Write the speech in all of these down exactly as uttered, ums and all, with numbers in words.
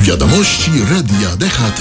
Wiadomości Radia D H T.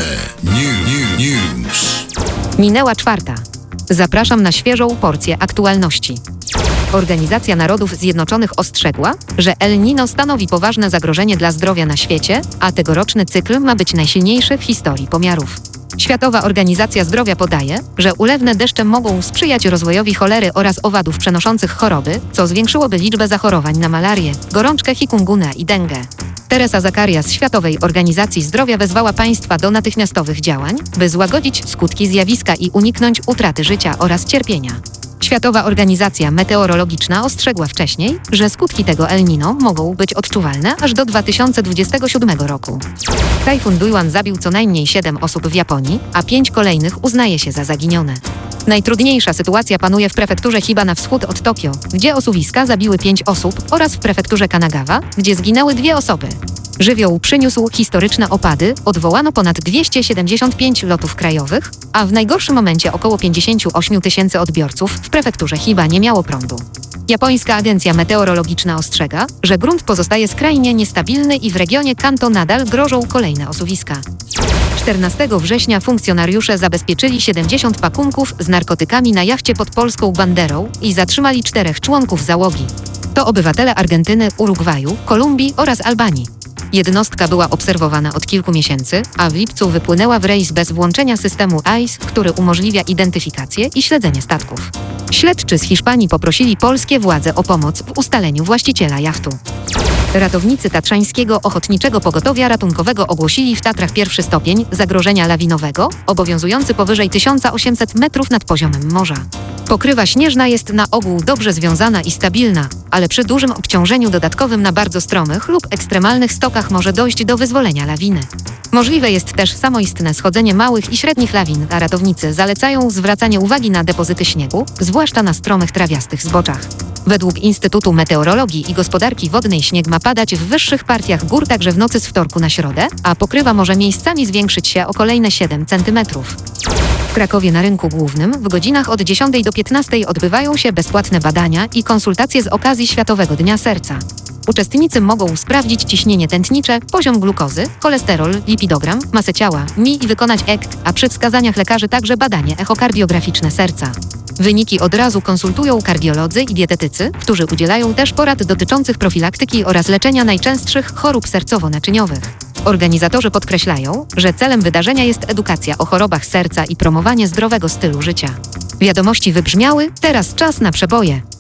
New, new News. Minęła czwarta. Zapraszam na świeżą porcję aktualności. Organizacja Narodów Zjednoczonych ostrzegła, że El Niño stanowi poważne zagrożenie dla zdrowia na świecie, a tegoroczny cykl ma być najsilniejszy w historii pomiarów. Światowa Organizacja Zdrowia podaje, że ulewne deszcze mogą sprzyjać rozwojowi cholery oraz owadów przenoszących choroby, co zwiększyłoby liczbę zachorowań na malarię, gorączkę chikungunę i dengę. Teresa Zakaria z Światowej Organizacji Zdrowia wezwała państwa do natychmiastowych działań, by złagodzić skutki zjawiska i uniknąć utraty życia oraz cierpienia. Światowa Organizacja Meteorologiczna ostrzegła wcześniej, że skutki tego El Niño mogą być odczuwalne aż do dwa tysiące dwudziestego siódmego roku. Tajfun Duiwan zabił co najmniej siedem osób w Japonii, a pięć kolejnych uznaje się za zaginione. Najtrudniejsza sytuacja panuje w prefekturze Chiba na wschód od Tokio, gdzie osuwiska zabiły pięć osób, oraz w prefekturze Kanagawa, gdzie zginęły dwie osoby. Żywioł przyniósł historyczne opady, odwołano ponad dwieście siedemdziesiąt pięć lotów krajowych, a w najgorszym momencie około pięćdziesiąt osiem tysięcy odbiorców w prefekturze Chiba nie miało prądu. Japońska agencja meteorologiczna ostrzega, że grunt pozostaje skrajnie niestabilny i w regionie Kanto nadal grożą kolejne osuwiska. czternastego września funkcjonariusze zabezpieczyli siedemdziesiąt pakunków z narkotykami na jachcie pod polską banderą i zatrzymali czterech członków załogi. To obywatele Argentyny, Urugwaju, Kolumbii oraz Albanii. Jednostka była obserwowana od kilku miesięcy, a w lipcu wypłynęła w rejs bez włączenia systemu I C E, który umożliwia identyfikację i śledzenie statków. Śledczy z Hiszpanii poprosili polskie władze o pomoc w ustaleniu właściciela jachtu. Ratownicy Tatrzańskiego Ochotniczego Pogotowia Ratunkowego ogłosili w Tatrach pierwszy stopień zagrożenia lawinowego, obowiązujący powyżej tysiąc osiemset metrów nad poziomem morza. Pokrywa śnieżna jest na ogół dobrze związana i stabilna, ale przy dużym obciążeniu dodatkowym na bardzo stromych lub ekstremalnych stokach może dojść do wyzwolenia lawiny. Możliwe jest też samoistne schodzenie małych i średnich lawin, a ratownicy zalecają zwracanie uwagi na depozyty śniegu, zwłaszcza na stromych trawiastych zboczach. Według Instytutu Meteorologii i Gospodarki Wodnej śnieg ma padać w wyższych partiach gór także w nocy z wtorku na środę, a pokrywa może miejscami zwiększyć się o kolejne siedem centymetrów. W Krakowie na rynku głównym w godzinach od dziesiątej do piętnastej odbywają się bezpłatne badania i konsultacje z okazji Światowego Dnia Serca. Uczestnicy mogą sprawdzić ciśnienie tętnicze, poziom glukozy, cholesterol, lipidogram, masę ciała, M I i wykonać E K G, a przy wskazaniach lekarzy także badanie echokardiograficzne serca. Wyniki od razu konsultują kardiolodzy i dietetycy, którzy udzielają też porad dotyczących profilaktyki oraz leczenia najczęstszych chorób sercowo-naczyniowych. Organizatorzy podkreślają, że celem wydarzenia jest edukacja o chorobach serca i promowanie zdrowego stylu życia. Wiadomości wybrzmiały, teraz czas na przeboje.